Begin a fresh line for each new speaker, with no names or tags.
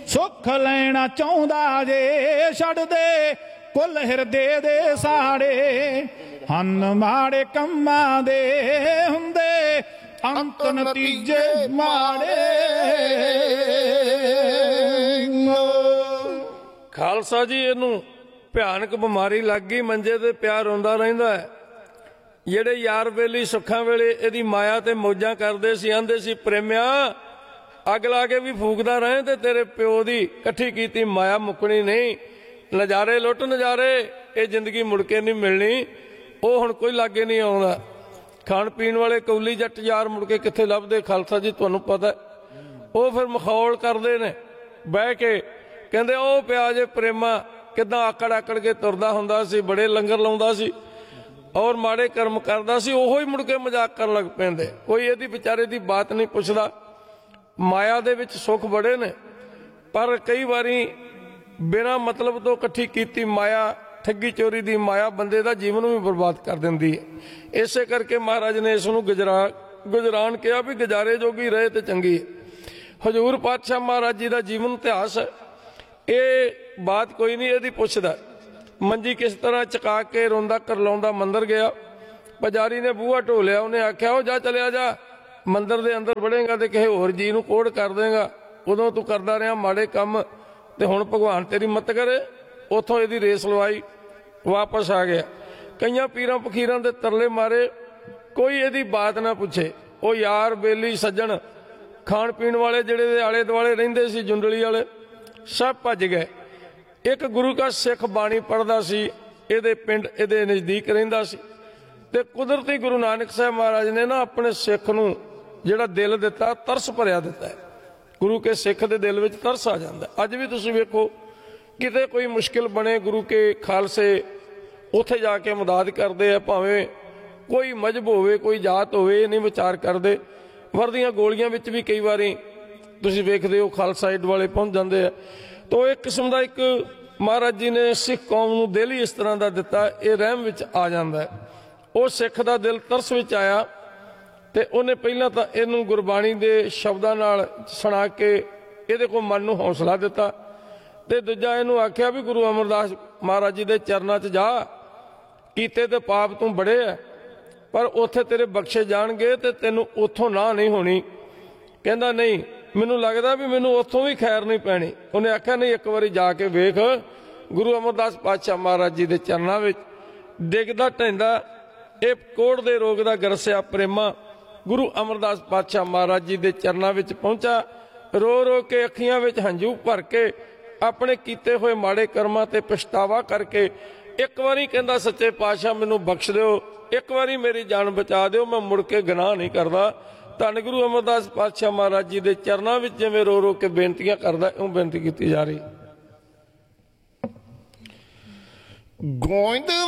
सुख लैना चाहुंदा जे छड़ दे कुल हिरदे दे साड़े हन माड़े कम्मां दे हुंदे अंत नतीजे माड़े।
खालसा जी इनू भयानक बीमारी लग गई, मंजे ते प्यार रोंदा रहिंदा है। ਜਿਹੜੇ यार बेली सुखा वेले इहदी माया ते मौजां करदे सी, आंदे सी प्रेमिया अग ला के भी फूकदा रहे ते तेरे प्यो दी इकट्ठी कीती माया मुकनी नहीं। नज़ारे लुट नज़ारे, ये जिंदगी मुड़ के नहीं मिलनी, वो हुण कोई लागे नहीं आउंदा। खाण पीण वाले कौली जट यार मुड़ के कित्थे लभदे खालसा जी, तुहानूं पता। वो फिर मखौल करदे ने बह के, कहंदे ओ पिया जे प्रेमा किदां आकड़ आकड़ के तुरदा हुंदा सी, बड़े लंगर लाउंदा सी और माड़े कर्म करदा सी, ओहो ही मुड़ के मजाक करन लग पैंदे। कोई इहदी विचारे दी बात नहीं पुछदा। माया दे विच सुख बड़े ने, पर कई वारी बिना मतलब तो इकट्ठी कीती माया, ठगी चोरी दी माया बंदे दा जीवन भी बर्बाद कर दिंदी है। इसे करके महाराज ने इस नूं गुजरान कहा भी गुजारे जोगी रहे तो चंगी है। हजूर पातशाह महाराज जी का जीवन इतिहास है, ये बात कोई नहीं इहदी पुछदा। मंजी किस तरह चका के रोंदा करलाउंदा मंदिर गया, पुजारी ने बूहा ढोलिया, उन्हें आख्या ओ जा चलिया जा, मंदिर दे अंदर वड़ेगा तो किसी होर जी नूं कोड़ कर देगा। उदों तू करदा रहा माड़े काम ते हुण भगवान तेरी मत करे। उथों इहदी रेस लवाई, वापस आ गया। कईयां पीरां फकीरां दे तरले मारे, कोई इहदी बात ना पुछे। वो यार बेली सज्जण खाण पीण वाले जिहड़े आले दुआले रहिंदे सी, जुंडली वाले, सब भज गए। एक गुरु का सिख बाणी पढ़दा सी, इहदे पिंड इहदे नज़दीक रहिंदा सी, ते कुदरती गुरु नानक साहब महाराज ने ना अपने सिख नूं जिहड़ा दिल दिता, तरस भरिया दिता है। गुरु के सिख दे दिल विच तरस आ जांदा। अज भी तुसीं वेखो किते कोई मुश्किल बने, गुरु के खालसे उत्थे जाके मदद करदे आ, भावें कोई मजहब होवे कोई जात होवे, नहीं विचार करदे। वर्दियां गोलियां विच भी कई वारी तुसीं वेखदे हो खालसा एड वाले पहुंच जांदे आ। तो एक किस्म का एक महाराज जी ने सिख कौम नूं दिल ही इस तरह का दिता, ये रहम विच आ जांदा है। वो सिख का दिल तरस विच आया ते उन्हें पहला तो इनू गुरबाणी के शब्दों नाल सुना के ये को मन नूं हौसला दिता, ते दूजा इनू आख्या भी गुरु अमरदास महाराज जी के चरणों च जा, कीते ते पाप तू बड़े है पर उत्थे तेरे बख्शे जाणगे ते तैनूं उत्थों ना नहीं होनी। कहंदा नहीं, मैनू लगता भी मैनू उत्थों भी खैर नहीं पैनी। उन्हें आख्या नहीं, एक बारी जाके वेख, गुरु अमरदास पातशाह महाराज जी के चरणों में डिगदा ढैंदा ये कोड़ दे रोग का गरसिया प्रेमा गुरु अमरदास पातशाह महाराज जी के चरणों में पहुंचा। रो रो के अखियां विच हंझू भर के अपने कीते हुए माड़े कर्मां ते पछतावा करके एक बारी कहंदा, सच्चे पातशाह मैनू बख्श दिओ, एक बारी मेरी जान बचा दिओ, मैं मुड़ के गुनाह नहीं करदा। धन गुरु अमरदास पातशाह महाराज जी के चरणों में जिवें रो रो के बेनतियां करदा, इउं बेनती की जा रही।
गोविंद